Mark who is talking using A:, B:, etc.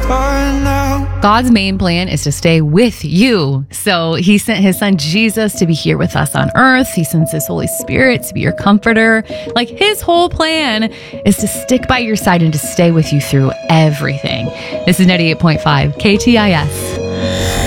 A: start now.
B: God's main plan is to stay with you. So he sent his son Jesus to be here with us on earth. He sends his Holy Spirit to be your comforter. Like, his whole plan is to stick by your side and to stay with you through everything. This is 98.5 KTIS.